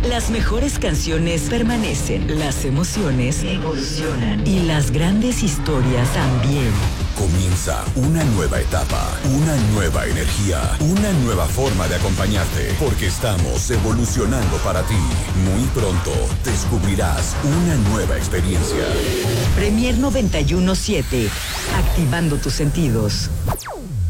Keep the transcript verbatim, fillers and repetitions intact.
Las mejores canciones permanecen, las emociones evolucionan y las grandes historias también. Comienza una nueva etapa, una nueva energía, una nueva forma de acompañarte, porque estamos evolucionando para ti. Muy pronto descubrirás una nueva experiencia. Premier noventa y uno punto siete, activando tus sentidos.